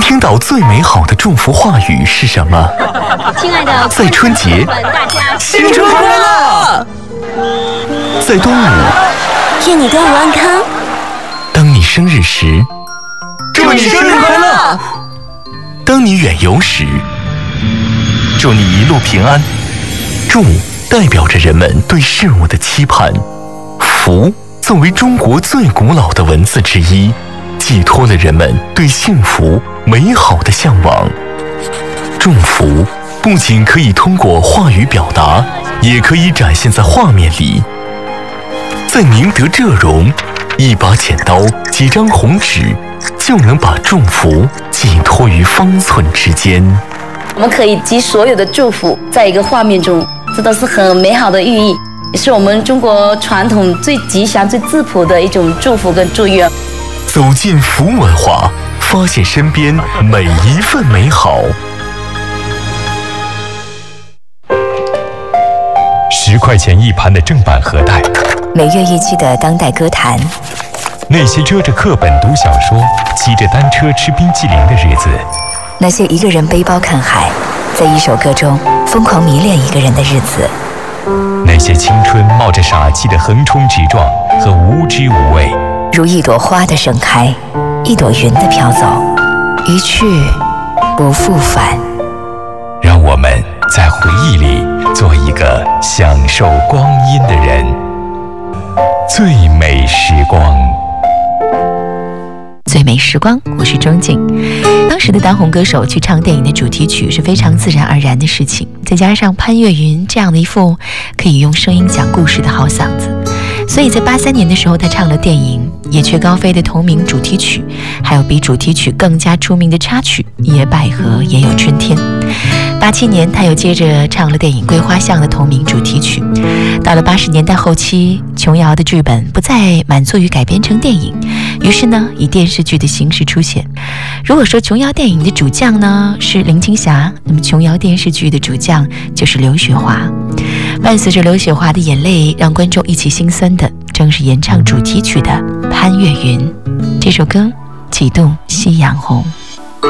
听到最美好的祝福话语是什么？ 亲爱的， 在春节， 大家新春快乐！在端午， 愿你端午安康。 当你生日时， 祝你生日快乐！ 当你远游时，祝你一路平安。祝代表着人们对事物的期盼，福作为中国最古老的文字之一，寄托了人们对幸福美好的向往。祝福不仅可以通过话语表达，也可以展现在画面里。在宁德浙荣，一把剪刀，几张红纸，就能把祝福寄托于方寸之间。 我们可以集所有的祝福在一个画面中，这都是很美好的寓意，也是我们中国传统最吉祥、最质朴的一种祝福跟祝愿。 走进福文化，发现身边每一份美好。 10块钱一盘的正版盒带， 每月一期的当代歌坛， 那些遮着课本读小说、骑着单车吃冰淇淋的日子， 那些一个人背包看海，在一首歌中疯狂迷恋一个人的日子， 那些青春冒着傻气的横冲直撞和无知无畏， 如一朵花的盛开，一朵云的飘走，一去不复返。 让我们在回忆里做一个享受光阴的人。最美时光， 最美时光，我是钟静。当时的当红歌手去唱电影的主题曲是非常自然而然的事情，再加上潘越云这样的一副可以用声音讲故事的好嗓子，所以在83年的时候，他唱了电影《野雀高飞》的同名主题曲，还有比主题曲更加出名的插曲《野百合也有春天》。87年，他又接着唱了电影《桂花巷》的同名主题曲。到了80年代后期，琼瑶的剧本不再满足于改编成电影，于是呢，以电视剧的形式出现。如果说琼瑶电影的主将呢是林青霞，那么琼瑶电视剧的主将就是刘雪华。伴随着刘雪华的眼泪，让观众一起心酸的，正是演唱主题曲的潘越云。这首歌《几度夕阳红》。